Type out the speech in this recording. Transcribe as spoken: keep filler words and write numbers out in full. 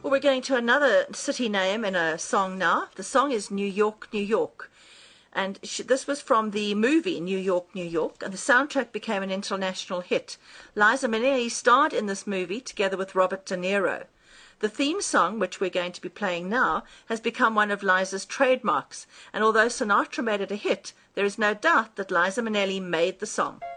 Well, we're going to another city name in a song now. The song is New York, New York. And she, this was from the movie New York, New York, and the soundtrack became an international hit. Liza Minnelli starred in this movie together with Robert De Niro. The theme song, which we're going to be playing now, has become one of Liza's trademarks, and although Sinatra made it a hit, there is no doubt that Liza Minnelli made the song.